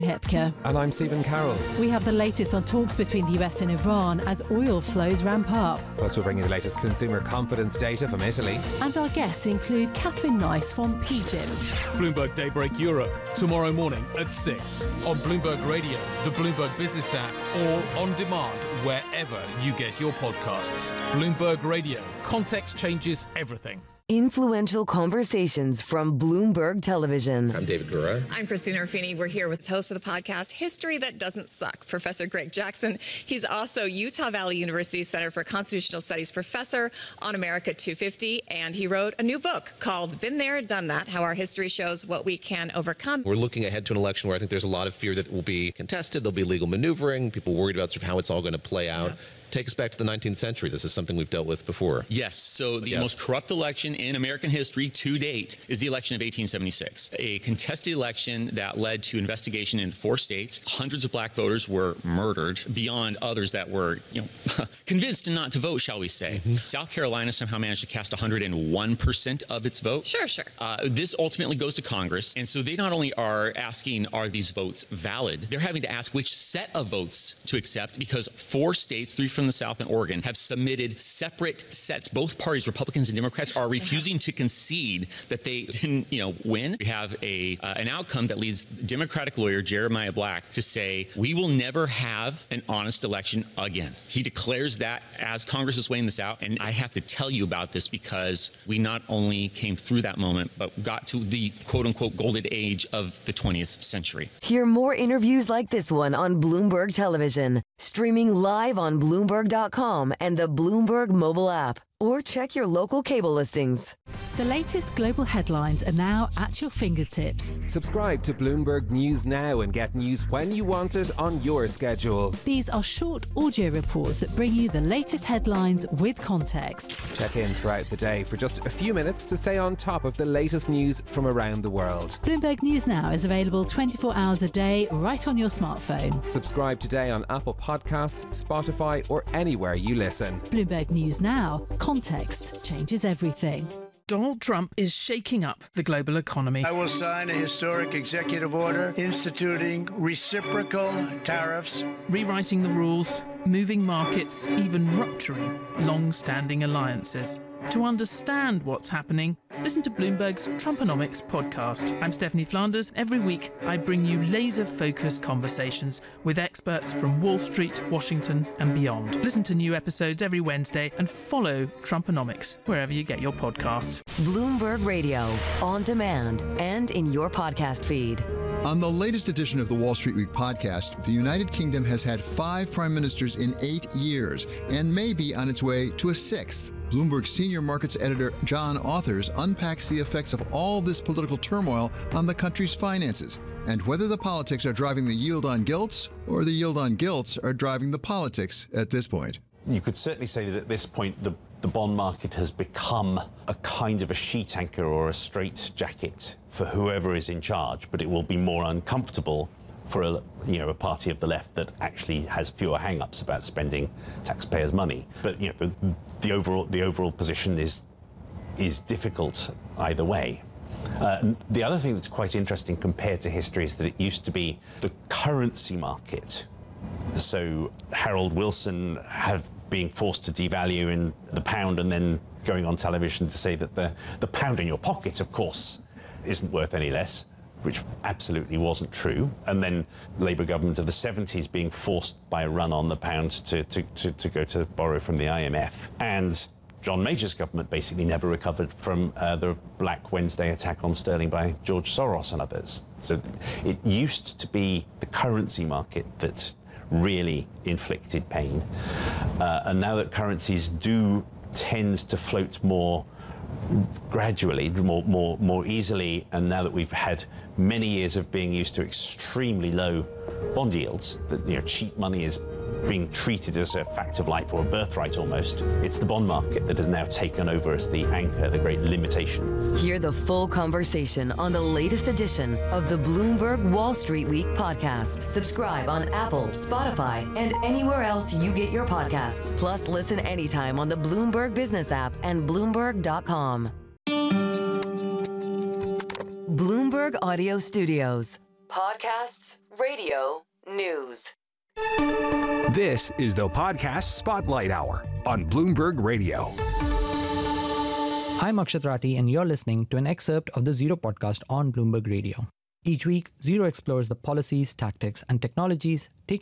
Hepker. And I'm Stephen Carroll. We have the latest on talks between the US and Iran as oil flows ramp up. Plus, we'll bring you the latest consumer confidence data from Italy. And our guests include Catherine Nice from PGIM. Bloomberg Daybreak Europe, tomorrow morning at 6 on Bloomberg Radio, the Bloomberg Business app, or on demand wherever you get your podcasts. Bloomberg Radio. Context changes everything. Influential conversations from Bloomberg Television. I'm David Gura. I'm Christina Ruffini. We're here with host of the podcast, History That Doesn't Suck, Professor Greg Jackson. He's also Utah Valley University Center for Constitutional Studies professor on America 250, and he wrote a new book called Been There, Done That, How Our History Shows What We Can Overcome. We're looking ahead to an election where I think there's a lot of fear that it will be contested, there'll be legal maneuvering, people worried about sort of how it's all going to play out. Yeah. Take us back to the 19th century. This is something we've dealt with before. Yes. So the most corrupt election in American history to date is the election of 1876, a contested election that led to investigation in 4 states. Hundreds of black voters were murdered beyond others that were, convinced not to vote, shall we say. Mm-hmm. South Carolina somehow managed to cast 101% of its vote. Sure. This ultimately goes to Congress. And so they not only are asking, are these votes valid? They're having to ask which set of votes to accept, because 4 states, 3 from the South and Oregon, have submitted separate sets. Both parties, Republicans and Democrats, are refusing to concede that they didn't, win. We have an outcome that leads Democratic lawyer Jeremiah Black to say, we will never have an honest election again. He declares that as Congress is weighing this out. And I have to tell you about this because we not only came through that moment, but got to the quote unquote golden age of the 20th century. Hear more interviews like this one on Bloomberg Television, streaming live on Bloomberg.com and the Bloomberg mobile app. Or check your local cable listings. The latest global headlines are now at your fingertips. Subscribe to Bloomberg News now and get news when you want it on your schedule. These are short audio reports that bring you the latest headlines with context. Check in throughout the day for just a few minutes to stay on top of the latest news from around the world. Bloomberg News Now is available 24 hours a day right on your smartphone. Subscribe today on Apple Podcasts, Spotify, or anywhere you listen. Bloomberg News Now. Context changes everything. Donald Trump is shaking up the global economy. I will sign a historic executive order instituting reciprocal tariffs, rewriting the rules, moving markets, even rupturing long-standing alliances. To understand what's happening, listen to Bloomberg's Trumponomics podcast. I'm Stephanie Flanders. Every week, I bring you laser-focused conversations with experts from Wall Street, Washington, and beyond. Listen to new episodes every Wednesday and follow Trumponomics wherever you get your podcasts. Bloomberg Radio, on demand and in your podcast feed. On the latest edition of the Wall Street Week podcast, the United Kingdom has had 5 prime ministers in 8 years and may be on its way to a 6th. Bloomberg senior markets editor John Authers unpacks the effects of all this political turmoil on the country's finances and whether the politics are driving the yield on gilts or the yield on gilts are driving the politics at this point. You could certainly say that at this point the bond market has become a kind of a sheet anchor or a straitjacket for whoever is in charge, but it will be more uncomfortable for a party of the left that actually has fewer hang-ups about spending taxpayers' money. But the overall position is difficult either way. The other thing that's quite interesting compared to history is that it used to be the currency market. So Harold Wilson being forced to devalue in the pound and then going on television to say that the pound in your pocket, of course, isn't worth any less, which absolutely wasn't true. And then Labour government of the 70s being forced by a run on the pound to go to borrow from the IMF. And John Major's government basically never recovered from the Black Wednesday attack on sterling by George Soros and others. So it used to be the currency market that really inflicted pain. And now that currencies do tend to float more gradually, more easily, and now that we've had many years of being used to extremely low bond yields, that cheap money is being treated as a fact of life or a birthright almost, it's the bond market that has now taken over as the anchor, the great limitation. Hear the full conversation on the latest edition of the Bloomberg Wall Street Week podcast. Subscribe on Apple, Spotify, and anywhere else you get your podcasts. Plus, listen anytime on the Bloomberg Business app and Bloomberg.com. Bloomberg Audio Studios. Podcasts, radio, news. This is the Podcast Spotlight Hour on Bloomberg Radio. I'm Akshat Rathi, and you're listening to an excerpt of the Zero podcast on Bloomberg Radio. Each week, Zero explores the policies, tactics, and technologies taking